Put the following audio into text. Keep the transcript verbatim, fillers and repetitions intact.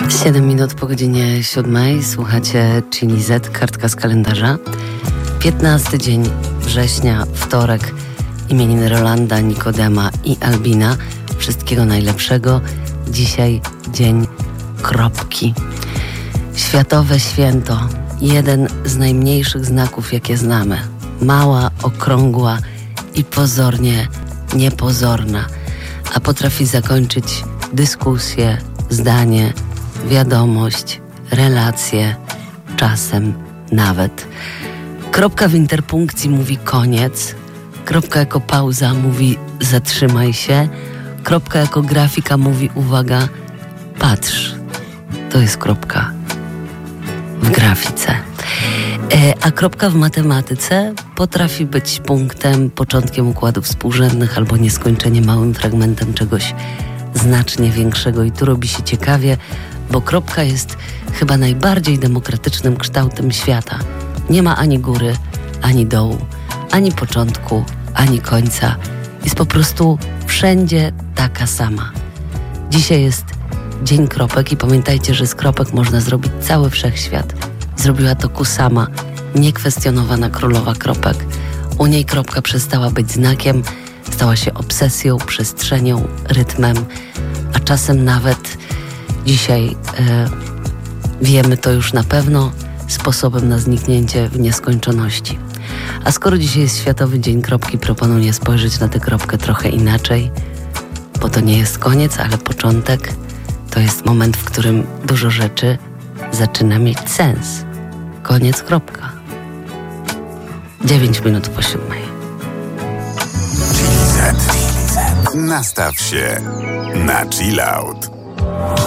siedem minut po godzinie siódmej. Słuchacie Chili Z, kartka z kalendarza. piętnasty dzień września, wtorek. Imieniny Rolanda, Nikodema i Albina. Wszystkiego najlepszego. Dzisiaj dzień kropki. Światowe święto. Jeden z najmniejszych znaków, jakie znamy. Mała, okrągła i pozornie niepozorna, a potrafi zakończyć dyskusję, zdanie, wiadomość, relacje, czasem nawet. Kropka w interpunkcji mówi koniec, kropka jako pauza mówi zatrzymaj się, kropka jako grafika mówi uwaga, patrz. To jest kropka w grafice. E, a kropka w matematyce potrafi być punktem, początkiem układów współrzędnych albo nieskończenie małym fragmentem czegoś znacznie większego. I tu robi się ciekawie, bo kropka jest chyba najbardziej demokratycznym kształtem świata. Nie ma ani góry, ani dołu, ani początku, ani końca. Jest po prostu wszędzie taka sama. Dzisiaj jest dzień kropek i pamiętajcie, że z kropek można zrobić cały wszechświat. Zrobiła to Kusama, niekwestionowana królowa kropek. U niej kropka przestała być znakiem, stała się obsesją, przestrzenią, rytmem, a czasem nawet dzisiaj e, wiemy to już na pewno, sposobem na zniknięcie w nieskończoności. A skoro dzisiaj jest Światowy Dzień Kropki, proponuję spojrzeć na tę kropkę trochę inaczej, bo to nie jest koniec, ale początek. To jest moment, w którym dużo rzeczy zaczyna mieć sens. Koniec, kropka. Dziewięć minut po siódmej. Chili Z. Nastaw się na chill out.